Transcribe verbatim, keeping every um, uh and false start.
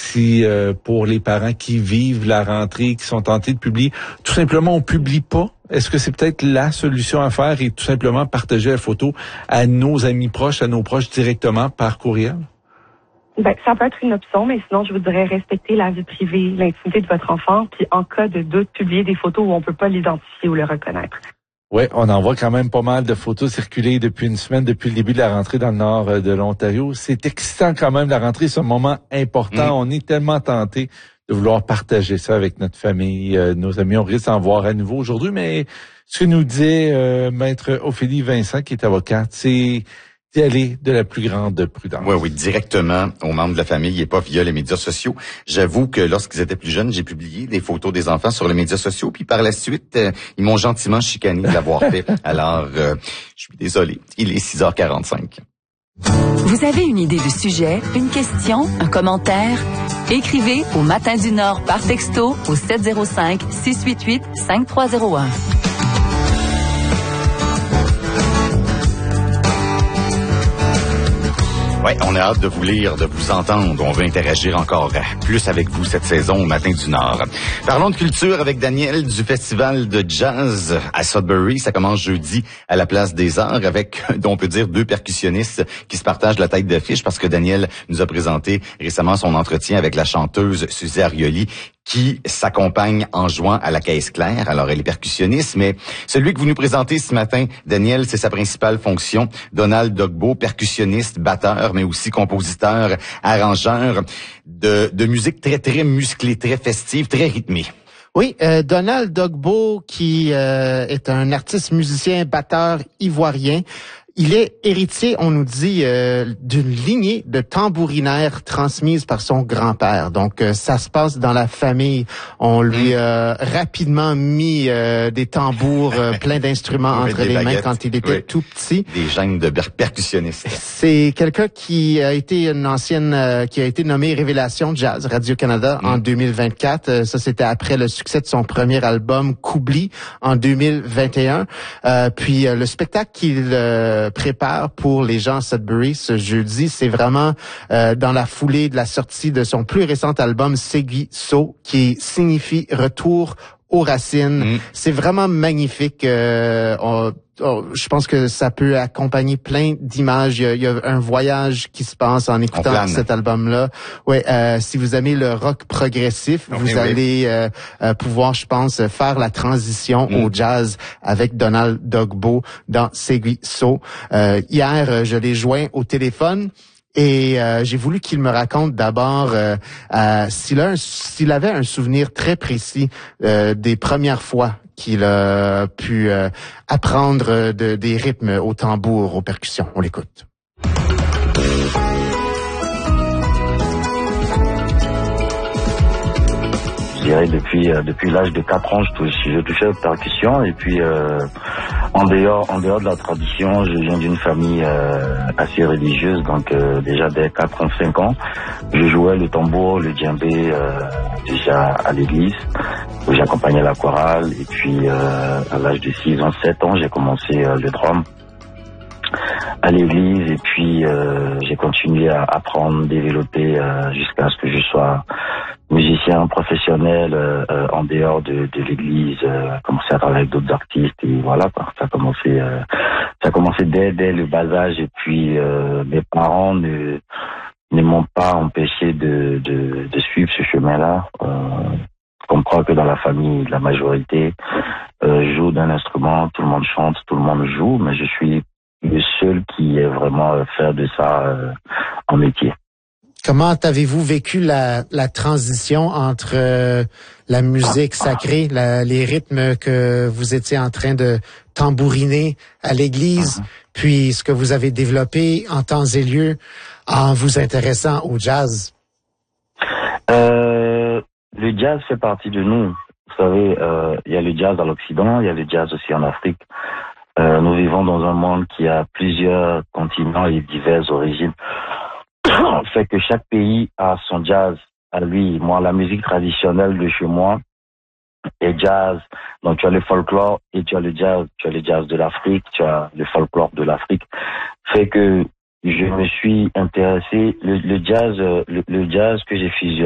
si euh, pour les parents qui vivent la rentrée, qui sont tentés de publier, tout simplement on publie pas? Est-ce que c'est peut-être la solution à faire et tout simplement partager la photo à nos amis proches, à nos proches directement par courriel? Ben, ça peut être une option, mais sinon, je vous dirais respecter la vie privée, l'intimité de votre enfant, puis en cas de doute, publier des photos où on peut pas l'identifier ou le reconnaître. Oui, on en voit quand même pas mal de photos circuler depuis une semaine, depuis le début de la rentrée dans le nord de l'Ontario. C'est excitant quand même, la rentrée, c'est un moment important. Mmh. On est tellement tenté de vouloir partager ça avec notre famille, euh, nos amis. On risque d'en voir à nouveau aujourd'hui, mais ce que nous disait euh, Maître Ophélie Vincent, qui est avocate, c'est d'y aller de la plus grande prudence. Oui, oui, directement aux membres de la famille et pas via les médias sociaux. J'avoue que lorsqu'ils étaient plus jeunes, j'ai publié des photos des enfants sur les médias sociaux, puis par la suite, euh, ils m'ont gentiment chicané de l'avoir fait. Alors, euh, je suis désolé. Il est six heures quarante-cinq. Vous avez une idée de sujet, une question, un commentaire? Écrivez au Matin du Nord par texto au sept zéro cinq, six huit huit, cinq trois zéro un. Ouais, on a hâte de vous lire, de vous entendre. On veut interagir encore plus avec vous cette saison au Matin du Nord. Parlons de culture avec Daniel du Festival de Jazz à Sudbury. Ça commence jeudi à la Place des Arts avec, on peut dire, deux percussionnistes qui se partagent la tête d'affiche parce que Daniel nous a présenté récemment son entretien avec la chanteuse Suzy Arioli qui s'accompagne en jouant à la caisse claire. Alors, elle est percussionniste, mais celui que vous nous présentez ce matin, Daniel, c'est sa principale fonction. Donald Dogbo, percussionniste, batteur, mais aussi compositeur, arrangeur de, de musique très, très musclée, très festive, très rythmée. Oui, euh, Donald Dogbo, qui euh, est un artiste, musicien, batteur ivoirien. Il est héritier, on nous dit, euh, d'une lignée de tambourinaires transmise par son grand-père. Donc, euh, ça se passe dans la famille. On lui a euh, rapidement mis euh, des tambours, euh, plein d'instruments entre les mains quand il était oui. tout petit. Des gènes de percussionniste. C'est quelqu'un qui a été une ancienne, euh, qui a été nommé Révélation Jazz Radio-Canada mm. en deux mille vingt-quatre. Euh, ça, c'était après le succès de son premier album, Koubli, en deux mille vingt et un. Euh, puis, euh, le spectacle qu'il euh, prépare pour les gens à Sudbury ce jeudi. C'est vraiment euh, dans la foulée de la sortie de son plus récent album Segui So, qui signifie retour aux racines. Mm. C'est vraiment magnifique. Euh, on, on, je pense que ça peut accompagner plein d'images. Il y a, il y a un voyage qui se passe en écoutant cet album-là. Ouais, euh, si vous aimez le rock progressif, okay, vous oui. allez euh, euh, pouvoir, je pense, faire la transition mm. au jazz avec Donald Dogbo dans Segui So. Euh, hier, je l'ai joint au téléphone. Et euh, j'ai voulu qu'il me raconte d'abord euh, euh, s'il, a un, s'il avait un souvenir très précis euh, des premières fois qu'il a pu euh, apprendre de, des rythmes au tambour, aux percussions. On l'écoute. Je dirais depuis euh, depuis l'âge de quatre ans, je touche, je touchais aux percussions et puis euh, en dehors en dehors de la tradition, je viens d'une famille euh, assez religieuse, donc euh, déjà dès quatre ans, cinq ans, je jouais le tambour, le djembé euh, déjà à l'église, où j'accompagnais la chorale et puis euh, à l'âge de six ans, sept ans, j'ai commencé euh, le drum à l'église et puis euh, j'ai continué à apprendre, développer euh, jusqu'à ce que je sois musicien professionnel euh, euh, en dehors de, de l'église, euh, commencé à travailler avec d'autres artistes et voilà, ça a commencé, euh, ça a commencé dès, dès le bas âge et puis euh, mes parents ne, ne m'ont pas empêché de, de, de suivre ce chemin-là. Euh, je comprends que dans la famille, la majorité euh, joue d'un instrument, tout le monde chante, tout le monde joue, mais je suis le seul qui est vraiment euh, faire de ça euh, en métier. Comment avez-vous vécu la, la transition entre euh, la musique sacrée, la, les rythmes que vous étiez en train de tambouriner à l'église, uh-huh. puis ce que vous avez développé en temps et lieu en vous intéressant au jazz? Euh, le jazz fait partie de nous. Vous savez, euh, il y a le jazz à l'Occident, il y a le jazz aussi en Afrique. Euh, nous vivons dans un monde qui a plusieurs continents et diverses origines. Fait que chaque pays a son jazz à lui. Moi, la musique traditionnelle de chez moi est jazz. Donc, tu as le folklore et tu as le jazz. Tu as le jazz de l'Afrique, tu as le folklore de l'Afrique. Fait que je me suis intéressé, le, le jazz, le, le jazz que j'ai fusionné